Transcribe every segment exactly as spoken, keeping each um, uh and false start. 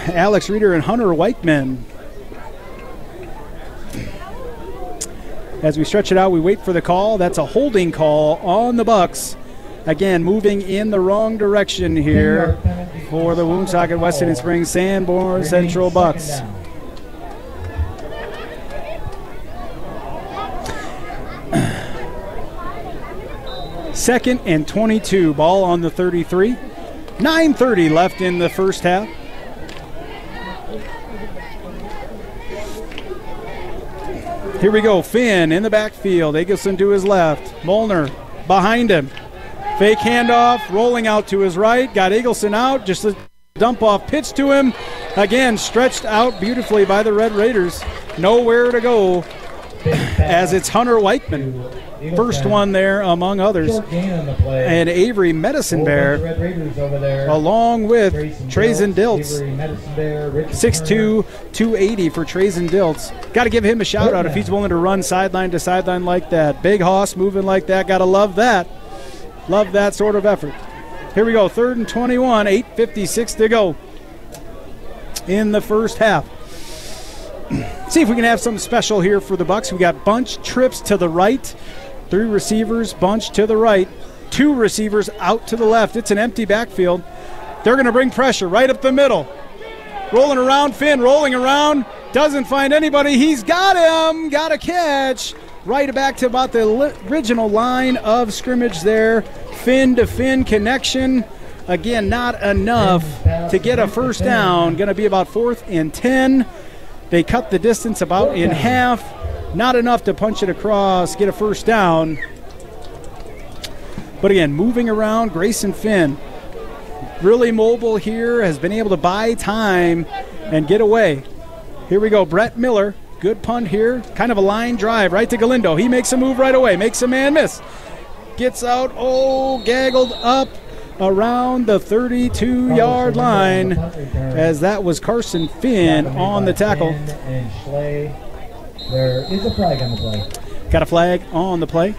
Alex Reeder and Hunter Weichman. As we stretch it out, we wait for the call. That's a holding call on the Bucks. Again, moving in the wrong direction here for the Woonsocket West Indian Springs Sanborn Central Bucks. Second and twenty-two, ball on the thirty-three. nine thirty left in the first half. Here we go, Finn in the backfield. Eggleston to his left. Molnar behind him. Fake handoff, rolling out to his right. Got Eggleston out, just a dump-off pitch to him. Again, stretched out beautifully by the Red Raiders. Nowhere to go as it's Hunter Weichman. First one there among others. And Avery Medicine Bear along with Trazen Diltz. six two, two eighty for Trazen Diltz. Got to give him a shout out if he's willing to run sideline to sideline like that. Big hoss moving like that. Got to love that. Love that sort of effort. Here we go. Third and twenty-one. eight fifty-six to go in the first half. See if we can have something special here for the Bucks. We got bunch trips to the right. Three receivers, bunch to the right. Two receivers out to the left. It's an empty backfield. They're going to bring pressure right up the middle. Rolling around, Finn rolling around. Doesn't find anybody. He's got him. Got a catch. Right back to about the li- original line of scrimmage there. Finn to Finn connection. Again, not enough to get a first down. Going to be about fourth and ten. They cut the distance about in half. Not enough to punch it across, get a first down. But again, moving around, Grayson Finn. Really mobile here, has been able to buy time and get away. Here we go, Brett Miller. Good punt here. Kind of a line drive right to Galindo. He makes a move right away, makes a man miss. Gets out, oh, gaggled up around the thirty-two-yard line as that was Carson Finn on the tackle. There is a flag on the play. Got a flag on the play.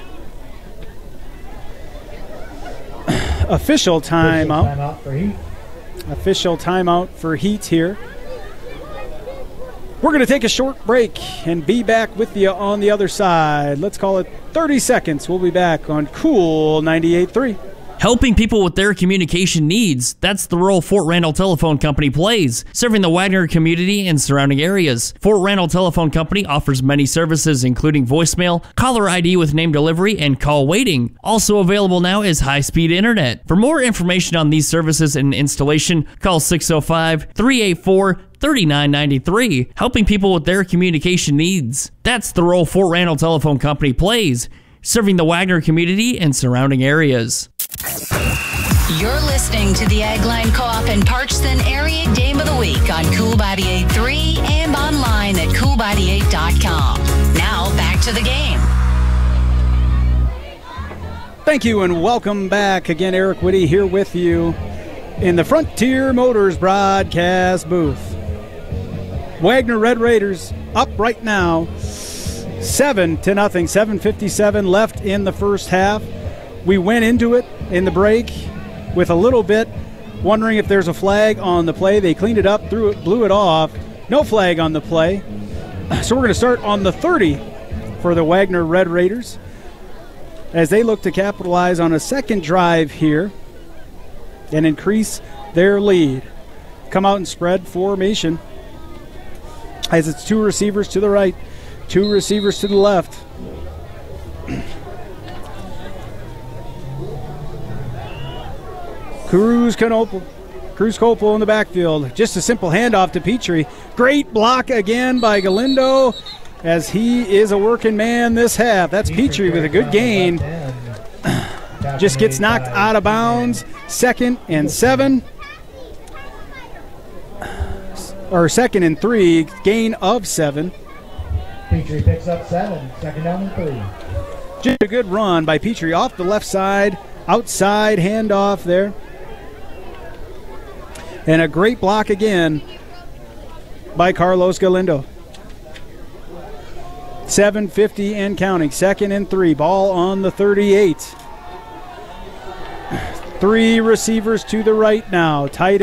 Official timeout. Timeout for Heat. Official timeout for Heat here. We're going to take a short break and be back with you on the other side. Let's call it thirty seconds. We'll be back on Cool ninety-eight point three. Helping people with their communication needs. That's the role Fort Randall Telephone Company plays, serving the Wagner community and surrounding areas. Fort Randall Telephone Company offers many services, including voicemail, caller I D with name delivery, and call waiting. Also available now is high-speed internet. For more information on these services and installation, call six oh five, three eight four, three nine nine three. Helping people with their communication needs. That's the role Fort Randall Telephone Company plays, serving the Wagner community and surrounding areas. You're listening to the Ag Line Co-op and Parchson Area Game of the Week on Cool ninety-eight point three and online at cool ninety-eight dot com. Now back to the game. Thank you and welcome back. Again, Eric Whitty here with you in the Frontier Motors broadcast booth. Wagner Red Raiders up right now, seven to nothing. seven fifty-seven left in the first half. We went into it in the break with a little bit wondering if there's a flag on the play. They cleaned it up, threw it, blew it off. No flag on the play. So we're going to start on the thirty for the Wagner Red Raiders as they look to capitalize on a second drive here and increase their lead. Come out in spread formation as it's two receivers to the right, two receivers to the left. Cruz Copel, Cruz Copel in the backfield. Just a simple handoff to Petrie. Great block again by Galindo as he is a working man this half. That's Petrie with a good gain. Just gets knocked out of bounds. Second and seven. Or second and three. Gain of seven. Petrie picks up seven. Second down and three. Just a good run by Petrie off the left side. Outside handoff there. And a great block again by Carlos Galindo. seven fifty and counting. Second and three. Ball on the thirty-eight. Three receivers to the right now. Tight end.